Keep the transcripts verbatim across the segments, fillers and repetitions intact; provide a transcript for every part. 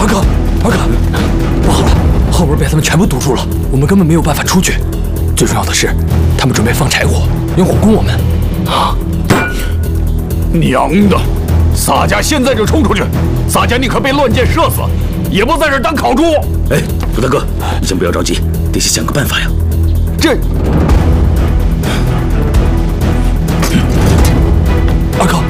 二哥，二哥，不好了，后门被他们全部堵住了，我们根本没有办法出去。最重要的是，他们准备放柴火，用火攻我们。啊！ 娘的！洒家现在就冲出去！洒家宁可被乱箭射死，也不在这儿当烤猪！ 哎，胡大哥，你先不要着急，得先想个办法呀。 这…… 二哥，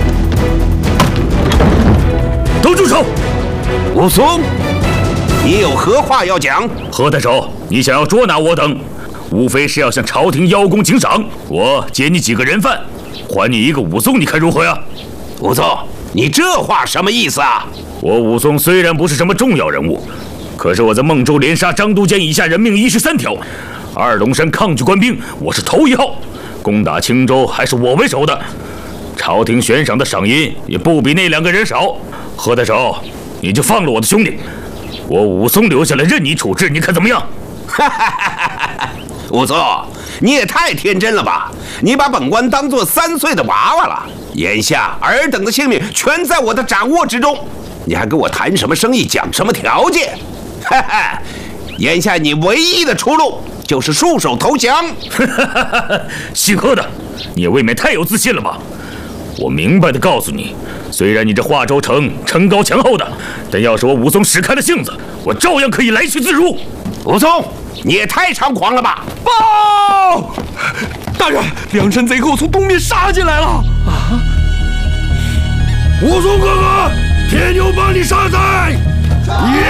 都住手！ 武松，你有何话要讲？ 何太守，你想要捉拿我等，无非是要向朝廷邀功请赏，我借你几个人犯，还你一个武松，你看如何呀？ 武松，你这话什么意思啊？ 我武松虽然不是什么重要人物，可是我在孟州连杀张都监以下人命一十三条，二龙山抗拒官兵，我是头一号，攻打青州还是我为首的。朝廷悬赏的赏银也不比那两个人少。何太守，你就放了我的兄弟，我武松留下来任你处置，你看怎么样？ 武松，你也太天真了吧！你把本官当作三岁的娃娃了。眼下尔等的性命全在我的掌握之中，你还跟我谈什么生意，讲什么条件？哈哈，眼下你唯一的出路就是束手投降。 姓何的，你也未免太有自信了吧？我明白的告诉你，虽然你这华州城城高墙厚的，但要是我武松使开了性子，我照样可以来去自如。 武松，你也太猖狂了吧！ 报！大人，梁山贼寇从东面杀进来了！啊！ 武松哥哥，铁牛帮你杀贼！